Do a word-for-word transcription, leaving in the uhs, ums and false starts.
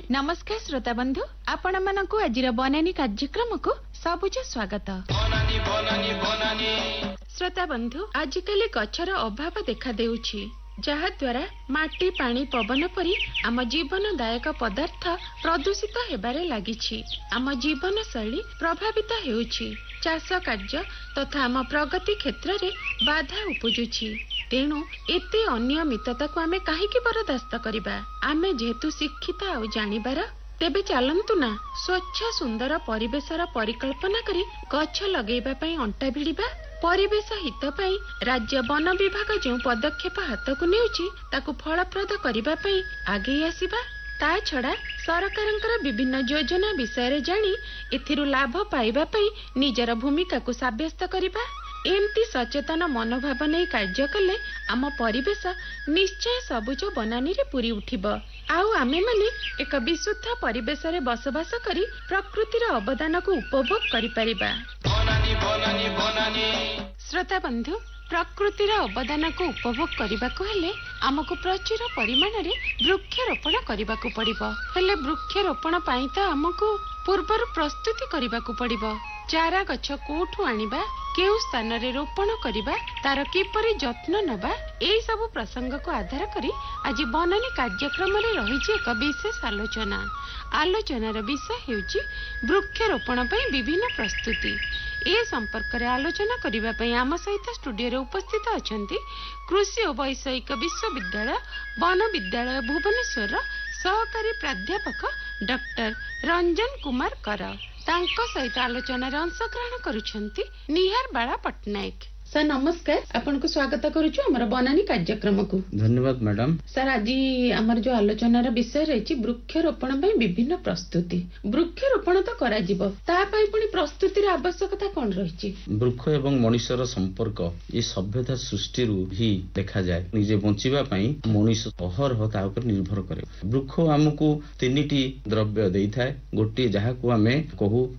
नमस्कार श्रोता बंधु, आपण मानकु आजिर बनानी कार्यक्रम को सबुज स्वागत। श्रोता बंधु, आजिकली गछर अभाव देखा देउछि, जहा द्वारा माटी पानी पवन परी आम जीवनदायक पदार्थ प्रदूषित हेबारे लागिछि। आम जीवन शैली प्रभावित हेउछि, चाष कार्य तथा आम प्रगति क्षेत्र रे बाधा उपजुछि। तेणु एते अनियमितता को आमे काहेकि बरदास्त करिबा? आमे जेहेतु शिक्षित आ जानिबार, तेबे चलंतु ना स्वच्छ सुंदर परिवेशर परिकल्पना करी गछ लगेबा पई अंटा भिड़िबा। परिवेश हित पई राज्य वन विभाग जो पदक्षेप हाथ को नेउछि ताकू फलप्रद करिबा पई आगे आसीबा। ता छड़ा सरकारंकर विभिन्न योजना विषय रे जानी एथिरु लाभ पाइबा पई निजर भूमिका को साब्यस्त करिबा। एमती सचेतन मनोभाव नहीं कार्य कले आम परिवेश निश्चय सबुज बनानी रे पूरी उठिब। आउ आमे माने एक विशुद्ध परिवेश रे बसवास करी प्रकृतिर अवदान को उपभोग करि परिबा। श्रोता बंधु, प्रकृतिर अवदान को उपभोग करने हेले आमको प्रचुर परिमाण रे वृक्षरोपण करने को पड़िबो। हेले वृक्षरोपण पाई तो आमको पूर्वर प्रस्तुति करने को पड़िबो। चारा गछ कोठू आनिबा, केउ स्थान रे रोपण करिबा, तार किपरि जत्न नबा, एई सब प्रसंग को आधार करी आज बनानी कार्यक्रम रे रहिछि एक विशेष आलोचना। आलोचनार विषय हेउछि वृक्षरोपण पई विभिन्न प्रस्तुति। ए संपर्क रे आलोचना करिबा पई आम सहित स्टूडियो रे उपस्थित अछंती कृषि और वैषयिक विश्वविद्यालय वन विद्यालय भुवनेश्वर सहकारी प्राध्यापक डॉक्टर रंजन कुमार कर। तांको सहित आलोचना रे अंशग्रहण करुछंती निहार बाला पटनायक। सर नमस्कार, आपन को स्वागत करूछु हमर बनानी कार्यक्रम को। धन्यवाद मैडम। सर आज हमर जो आलोचनार विषय रहिछि वृक्षरोपण पई विभिन्न प्रस्तुति। वृक्षरोपण तो करा जिवो, ता पई पुनी प्रस्तुतिर आवश्यकता कोन रहिछि? वृक्ष एवं मनुष्यर संपर्क ये सभ्यता सृष्टि रु ही देखा जाए। निजे बंचिबा पई मनुष्य अहरह ता उपर निर्भर करे। वृक्ष हमकु तीनिटी द्रव्य देइथाय। गोटे जहा को हमें कहू